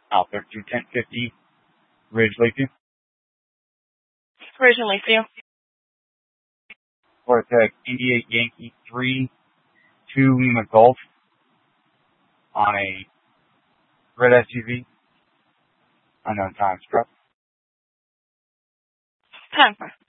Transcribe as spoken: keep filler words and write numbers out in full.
Alpha two ten fifty, Ridge Lakeview. Ridge and Lakeview. Vortex India Yankee three two Lima Golf on a red S U V. Unknown time, struck. Time.